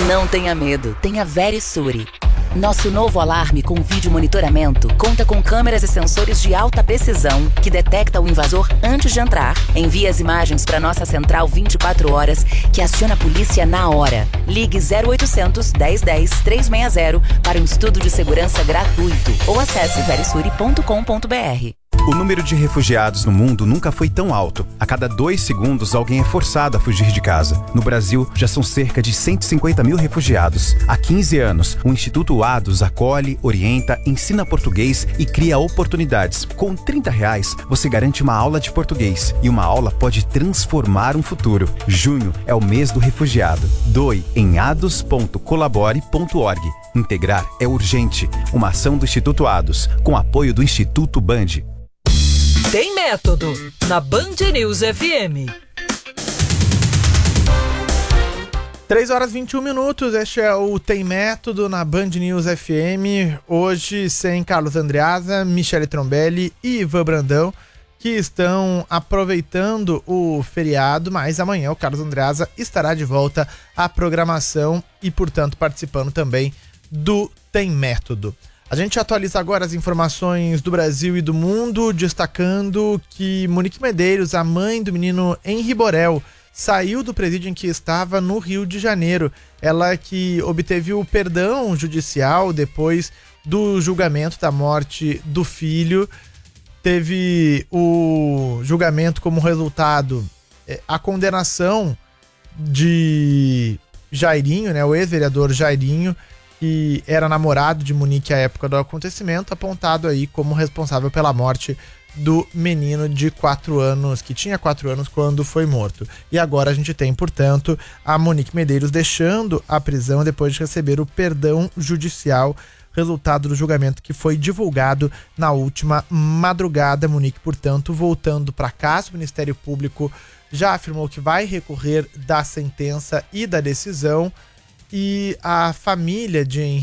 Não tenha medo, tenha Verisure. Nosso novo alarme com vídeo monitoramento conta com câmeras e sensores de alta precisão que detecta o invasor antes de entrar, envia as imagens para nossa central 24 horas, que aciona a polícia na hora. Ligue 0800 1010 360 para um estudo de segurança gratuito ou acesse verisure.com.br. O número de refugiados no mundo nunca foi tão alto. A cada 2 segundos, alguém é forçado a fugir de casa. No Brasil, já são cerca de 150 mil refugiados. Há 15 anos, o Instituto ADOS acolhe, orienta, ensina português e cria oportunidades. Com R$30, você garante uma aula de português. E uma aula pode transformar um futuro. Junho é o mês do refugiado. Doe em ados.colabore.org. Integrar é urgente. Uma ação do Instituto ADOS, com apoio do Instituto Band. Tem Método, na Band News FM. 3h21, este é o Tem Método na Band News FM. Hoje sem Carlos Andreasa, Michele Trombelli e Ivan Brandão, que estão aproveitando o feriado, mas amanhã o Carlos Andreasa estará de volta à programação e, portanto, participando também do Tem Método. A gente atualiza agora as informações do Brasil e do mundo, destacando que Monique Medeiros, a mãe do menino Henri Borel, saiu do presídio em que estava no Rio de Janeiro. Ela que obteve o perdão judicial depois do julgamento da morte do filho. Teve o julgamento como resultado a condenação de Jairinho, né, o ex-vereador Jairinho, que era namorado de Monique à época do acontecimento, apontado aí como responsável pela morte do menino de 4 anos, que tinha 4 anos quando foi morto. E agora a gente tem, portanto, a Monique Medeiros deixando a prisão depois de receber o perdão judicial, resultado do julgamento que foi divulgado na última madrugada. Monique, portanto, voltando para casa. O Ministério Público já afirmou que vai recorrer da sentença e da decisão. E a família de